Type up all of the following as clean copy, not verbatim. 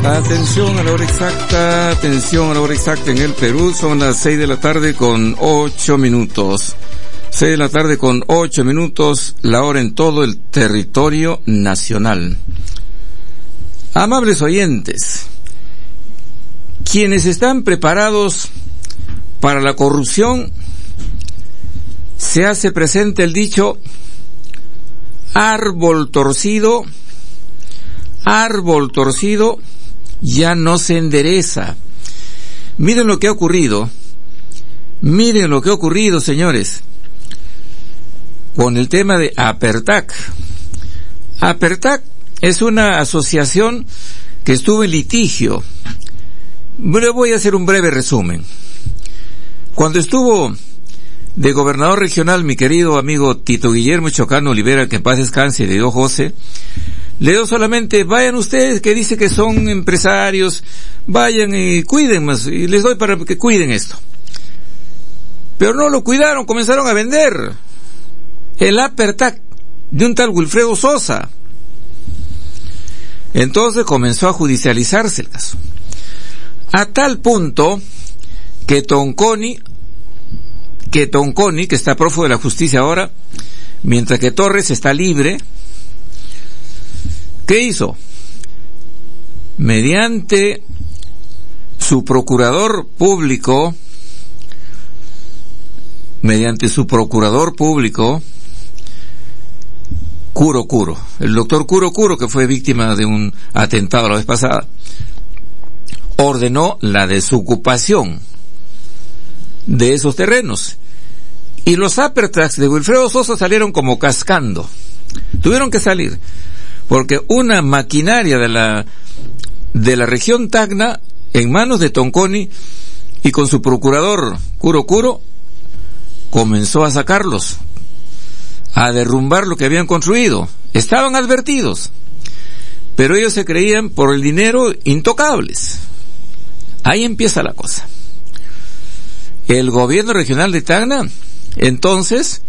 Atención a la hora exacta en el Perú, son las 6 de la tarde con 8 minutos. 6 de la tarde con 8 minutos, la hora en todo el territorio nacional. Amables oyentes, quienes están preparados para la corrupción, se hace presente el dicho: árbol torcido ya no se endereza. Miren lo que ha ocurrido, señores, con el tema de Apertac. Apertac es una asociación que estuvo en litigio. Le voy a hacer un breve resumen. Cuando estuvo de gobernador regional mi querido amigo Tito Guillermo Chocano Olivera, que en paz descanse, le dio José, le dio solamente: vayan ustedes, que dice que son empresarios, vayan y cuiden más, y les doy para que cuiden esto. Pero no lo cuidaron, comenzaron a vender el Apertac de un tal Wilfredo Sosa. Entonces comenzó a judicializarse el caso, a tal punto que Tonconi, que está prófugo de la justicia ahora, mientras que Torres está libre, ¿qué hizo? Mediante su procurador público, Curo, el doctor Curo, que fue víctima de un atentado la vez pasada, ordenó la desocupación de esos terrenos. Y los Apertacs de Wilfredo Sosa salieron como cascando. Tuvieron que salir, porque una maquinaria de la región Tacna, en manos de Tonconi y con su procurador Curo, comenzó a sacarlos, a derrumbar lo que habían construido. Estaban advertidos, pero ellos se creían por el dinero intocables. Ahí empieza la cosa. El gobierno regional de Tacna entonces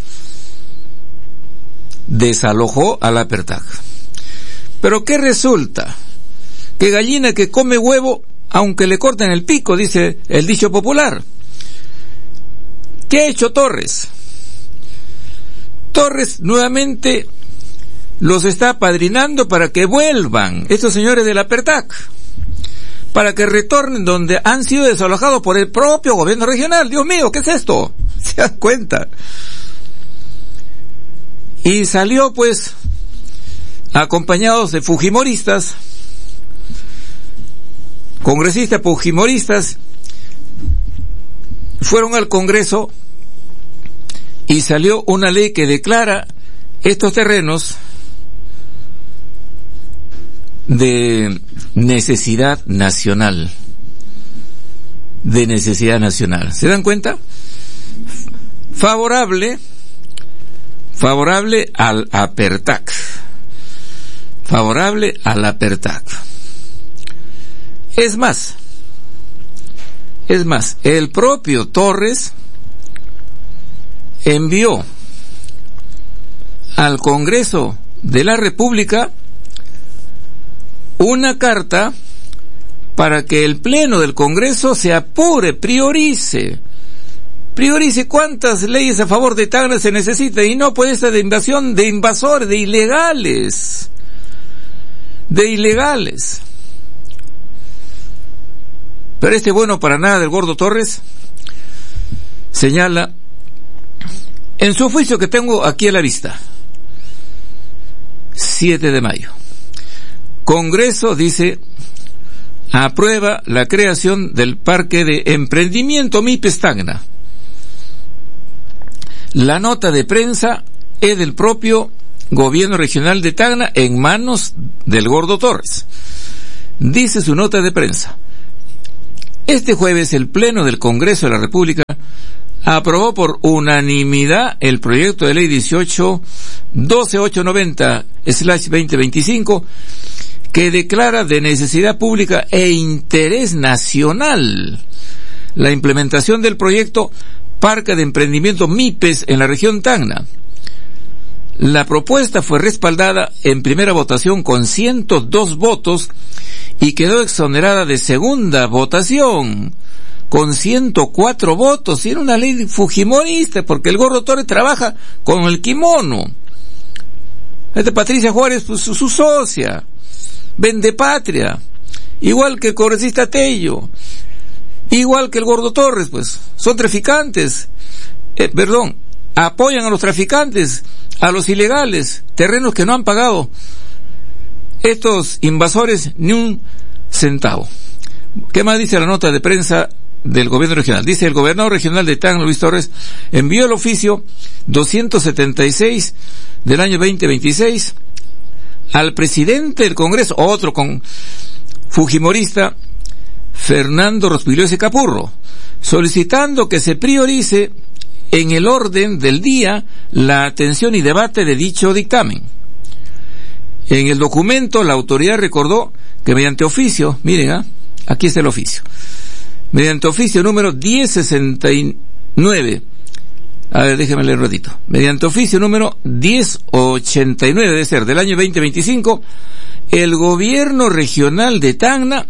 desalojó al Apertac. Pero ¿qué resulta? Que gallina que come huevo aunque le corten el pico, dice el dicho popular. ¿Qué ha hecho Torres? Torres nuevamente los está apadrinando para que vuelvan estos señores del Apertac, para que retornen donde han sido desalojados por el propio gobierno regional. Dios mío, ¿qué es esto? ¿Se dan cuenta? Y salió pues acompañados de fujimoristas, congresistas fujimoristas, fueron al Congreso y salió una ley que declara estos terrenos de necesidad nacional. ¿Se dan cuenta? Favorable al Apertac. Es más, el propio Torres envió al Congreso de la República una carta para que el Pleno del Congreso se apure, priorice cuántas leyes a favor de Tacna se necesita, y no puede ser de invasión, de invasores, de ilegales. Pero bueno para nada del gordo Torres señala en su juicio, que tengo aquí a la vista, 7 de mayo, Congreso, dice, aprueba la creación del Parque de Emprendimiento MIPES Tacna. La nota de prensa es del propio gobierno regional de Tacna en manos del gordo Torres. Dice su nota de prensa: este jueves el Pleno del Congreso de la República aprobó por unanimidad el proyecto de ley 1812890/2025 que declara de necesidad pública e interés nacional la implementación del proyecto Parque de Emprendimiento MIPES en la región Tacna. La propuesta fue respaldada en primera votación con 102 votos y quedó exonerada de segunda votación con 104 votos. Y era una ley fujimorista, porque el Gordo Torres trabaja con el kimono. Patricia Juárez, pues su socia, vende patria, igual que el congresista Tello, igual que el Gordo Torres, pues son traficantes, apoyan a los traficantes, a los ilegales, terrenos que no han pagado estos invasores ni un centavo. ¿Qué más dice la nota de prensa del gobierno regional? Dice: el gobernador regional de Tacna, Luis Torres, envió el oficio 276 del año 2026 al presidente del Congreso, otro con fujimorista, Fernando Rospigliosi Capurro, solicitando que se priorice en el orden del día la atención y debate de dicho dictamen. En el documento, la autoridad recordó que mediante oficio, miren, aquí está el oficio, mediante oficio número 1069, a ver, déjenme leer un ratito, mediante oficio número 1089, debe ser, del año 2025, el gobierno regional de Tacna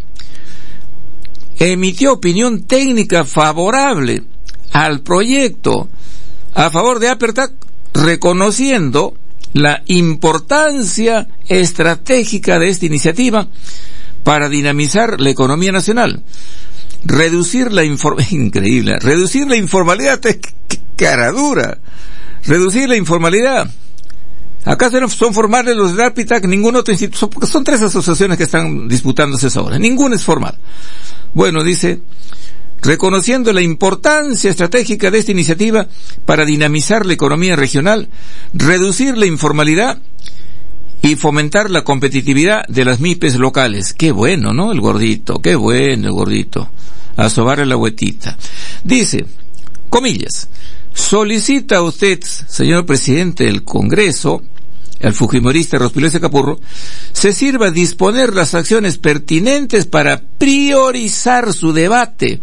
emitió opinión técnica favorable al proyecto a favor de Apertac, reconociendo la importancia estratégica de esta iniciativa para dinamizar la economía nacional, reducir la informalidad, qué cara dura, reducir la informalidad. ¿Acaso no son formales los de Apertac? Ningún otro instituto, porque son 3 asociaciones que están disputándose esa obra, ninguna es formal. Bueno, dice, reconociendo la importancia estratégica de esta iniciativa para dinamizar la economía regional, reducir la informalidad y fomentar la competitividad de las MIPES locales. Qué bueno, ¿no? El gordito, qué bueno el gordito. A sobarle la huetita. Dice, comillas, solicita usted, señor presidente del Congreso, al fujimorista Rospigliosi Capurro, se sirva a disponer las acciones pertinentes para priorizar su debate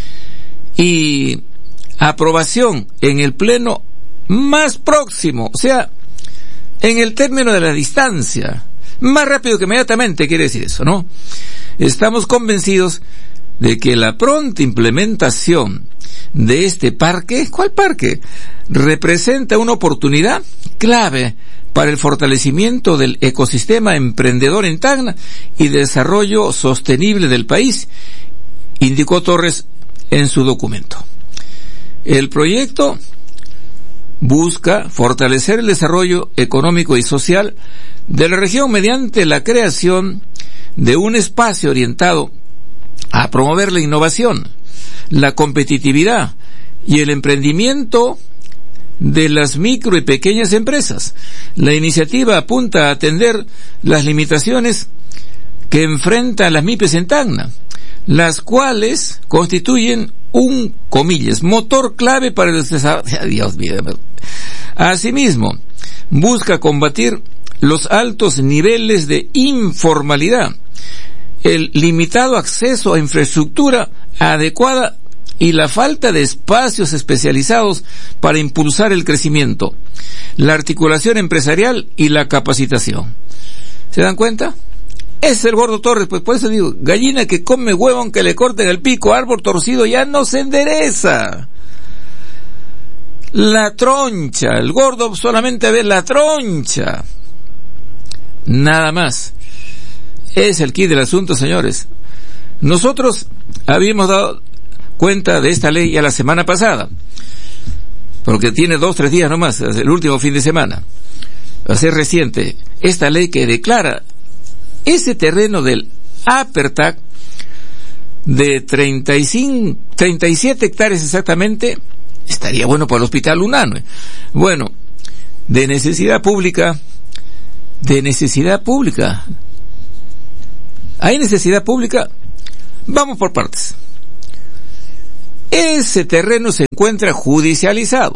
y aprobación en el pleno más próximo, o sea, en el término de la distancia, más rápido que inmediatamente, quiere decir eso, ¿no? Estamos convencidos de que la pronta implementación de este parque, ¿cuál parque?, representa una oportunidad clave para el fortalecimiento del ecosistema emprendedor en Tacna y desarrollo sostenible del país, indicó Torres en su documento. El proyecto busca fortalecer el desarrollo económico y social de la región mediante la creación de un espacio orientado a promover la innovación, la competitividad y el emprendimiento de las micro y pequeñas empresas. La iniciativa apunta a atender las limitaciones que enfrentan las MIPES en Tacna, las cuales constituyen un, comillas, motor clave para el desarrollo. Dios mío. Asimismo, busca combatir los altos niveles de informalidad, el limitado acceso a infraestructura adecuada y la falta de espacios especializados para impulsar el crecimiento, la articulación empresarial y la capacitación. ¿Se dan cuenta? Es el Gordo Torres, pues por eso digo, gallina que come huevo aunque le corten el pico, árbol torcido ya no se endereza. La troncha, el Gordo solamente ve la troncha. Nada más. Es el quid del asunto, señores. Nosotros habíamos dado cuenta de esta ley ya la semana pasada, porque tiene 2-3 días nomás, el último fin de semana. Va a ser reciente. Esta ley que declara ese terreno del Apertac de 37 hectáreas exactamente, estaría bueno para el Hospital Unanue. Bueno, de necesidad pública. ¿Hay necesidad pública? Vamos por partes. Ese terreno se encuentra judicializado.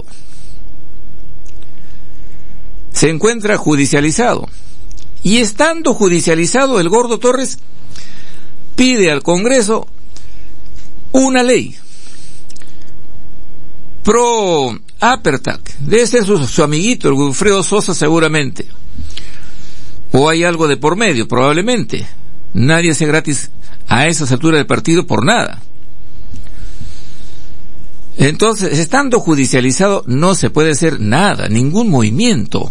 Y estando judicializado, el Gordo Torres pide al Congreso una ley pro Apertac. Debe ser su amiguito, el Wilfredo Sosa, seguramente. O hay algo de por medio, probablemente. Nadie hace gratis a esas alturas del partido por nada. Entonces, estando judicializado, no se puede hacer nada, ningún movimiento,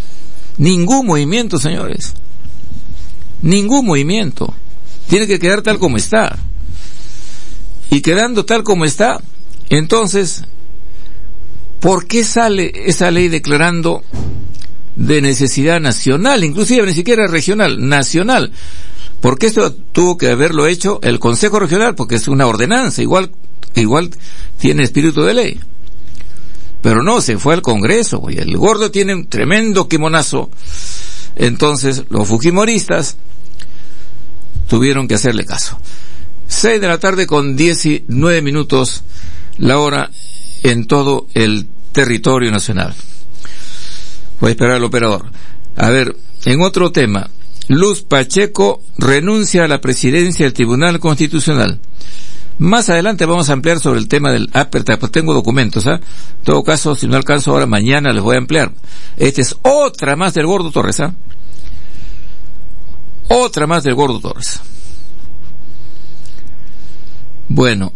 señores, ningún movimiento. Tiene que quedar tal como está. Y quedando tal como está, entonces, ¿por qué sale esa ley declarando de necesidad nacional, inclusive ni siquiera regional, nacional? Porque esto tuvo que haberlo hecho el Consejo Regional, porque es una ordenanza, igual tiene espíritu de ley. Pero no, se fue al Congreso, y el gordo tiene un tremendo kimonazo. Entonces, los fujimoristas tuvieron que hacerle caso. 6 de la tarde con 19 minutos, la hora en todo el territorio nacional. Voy a esperar al operador. A ver, en otro tema, Luz Pacheco renuncia a la presidencia del Tribunal Constitucional. Más adelante vamos a ampliar sobre el tema del APERTA, pues tengo documentos, En todo caso, si no alcanzo ahora, mañana les voy a ampliar. Esta es otra más del gordo Torres, Otra más del gordo Torres. Bueno,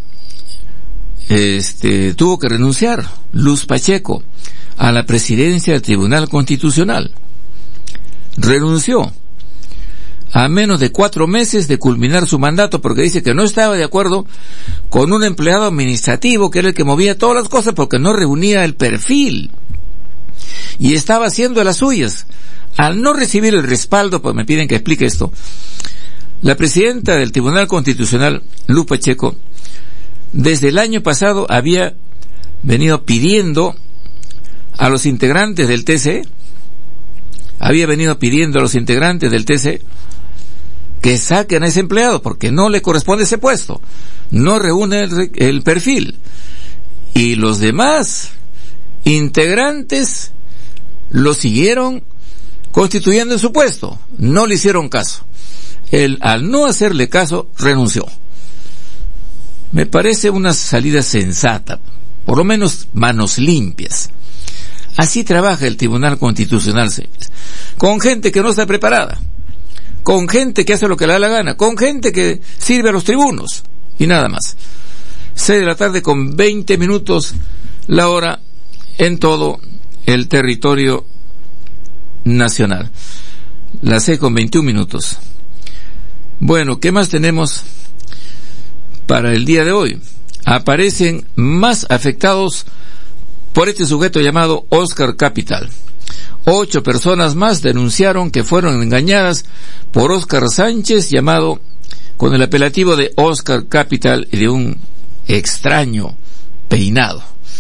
tuvo que renunciar Luz Pacheco a la presidencia del Tribunal Constitucional. Renunció a menos de 4 meses de culminar su mandato, porque dice que no estaba de acuerdo con un empleado administrativo que era el que movía todas las cosas, porque no reunía el perfil y estaba haciendo las suyas. Al no recibir el respaldo, pues me piden que explique esto, la presidenta del Tribunal Constitucional, Luz Pacheco, desde el año pasado había venido pidiendo a los integrantes del TCE, que saquen a ese empleado, porque no le corresponde ese puesto, no reúne el perfil. Y los demás integrantes lo siguieron constituyendo en su puesto, no le hicieron caso. Él, al no hacerle caso, renunció. Me parece una salida sensata, por lo menos manos limpias. Así trabaja el Tribunal Constitucional, con gente que no está preparada, con gente que hace lo que le da la gana, con gente que sirve a los tribunos, y nada más. 6 de la tarde con 20 minutos, la hora en todo el territorio nacional. Las 6 con 21 minutos. Bueno, ¿qué más tenemos para el día de hoy? Aparecen más afectados por este sujeto llamado Oscar Capital. 8 personas más denunciaron que fueron engañadas por Oscar Sánchez, llamado con el apelativo de Oscar Capital y de un extraño peinado.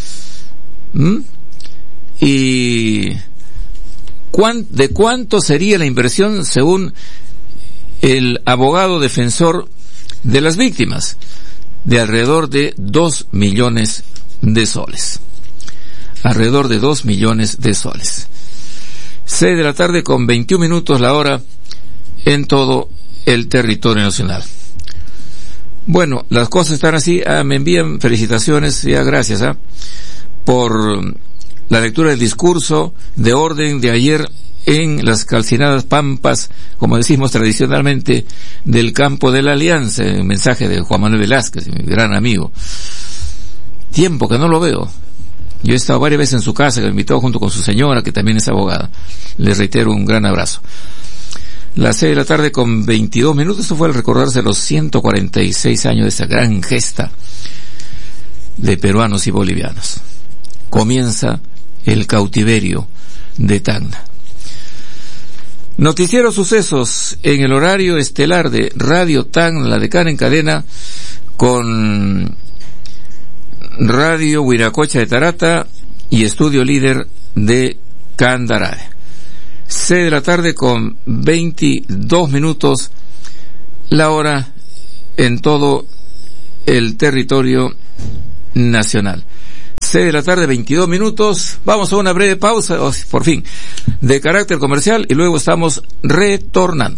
¿Y de cuánto sería la inversión según el abogado defensor de las víctimas? De alrededor de 2 millones de soles. Alrededor de 2 millones de soles. 6 de la tarde con 21 minutos, la hora en todo el territorio nacional. Bueno, las cosas están así. Me envían felicitaciones, gracias por la lectura del discurso de orden de ayer en las calcinadas pampas, como decimos tradicionalmente, del campo de la Alianza. Un mensaje de Juan Manuel Velázquez, mi gran amigo. Tiempo que no lo veo. Yo he estado varias veces en su casa, que me invitó junto con su señora, que también es abogada. Les reitero un gran abrazo. Las 6 de la tarde con 22 minutos, esto fue al recordarse los 146 años de esa gran gesta de peruanos y bolivianos. Comienza el cautiverio de Tacna. Noticiero Sucesos en el horario estelar de Radio Tacna, la decana en cadena, con Radio Huiracocha de Tarata y Estudio Líder de Candarave. 6 de la tarde con 22 minutos, la hora en todo el territorio nacional. 6 de la tarde, 22 minutos. Vamos a una breve pausa, por fin, de carácter comercial, y luego estamos retornando.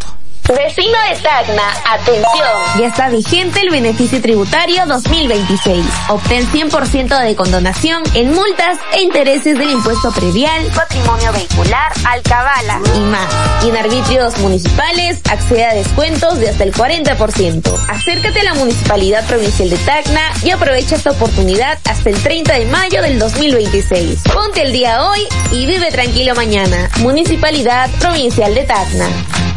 Vecino de Tacna, atención. Ya está vigente el beneficio tributario 2026. Obtén 100% de condonación en multas e intereses del impuesto predial, patrimonio vehicular, alcabala y más. Y en arbitrios municipales accede a descuentos de hasta el 40%. Acércate a la Municipalidad Provincial de Tacna y aprovecha esta oportunidad hasta el 30 de mayo del 2026. Ponte el día hoy y vive tranquilo mañana. Municipalidad Provincial de Tacna.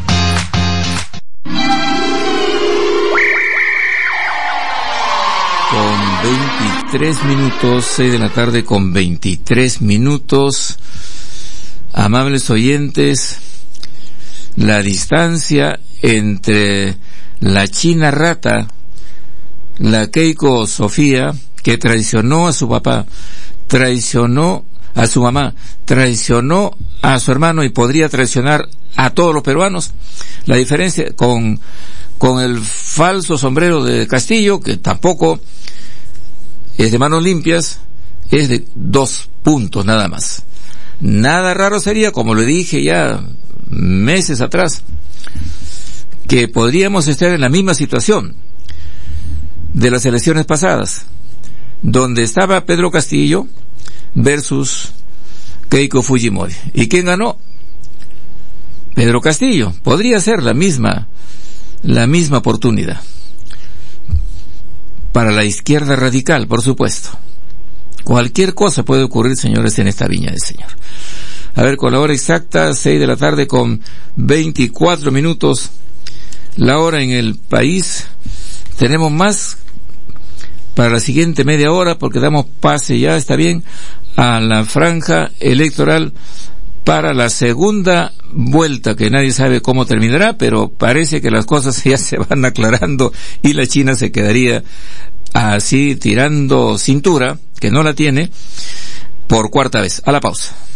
Con 23 minutos, 6 de la tarde con 23 minutos. Amables oyentes, la distancia entre la China rata, la Keiko Sofía, que traicionó a su papá, traicionó a su mamá, traicionó a su hermano y podría traicionar a todos los peruanos. La diferencia con el falso sombrero de Castillo, que tampoco es de manos limpias, es de 2 puntos nada más. Nada raro sería, como le dije ya meses atrás, que podríamos estar en la misma situación de las elecciones pasadas, donde estaba Pedro Castillo versus Keiko Fujimori. ¿Y quién ganó? Pedro Castillo. Podría ser la misma oportunidad para la izquierda radical, por supuesto. Cualquier cosa puede ocurrir, señores, en esta viña del Señor. A ver, con la hora exacta, 6 de la tarde con 24 minutos, la hora en el país. Tenemos más para la siguiente media hora, porque damos pase ya, está bien, a la franja electoral para la segunda vuelta, que nadie sabe cómo terminará, pero parece que las cosas ya se van aclarando y la China se quedaría así tirando cintura, que no la tiene, por cuarta vez. A la pausa.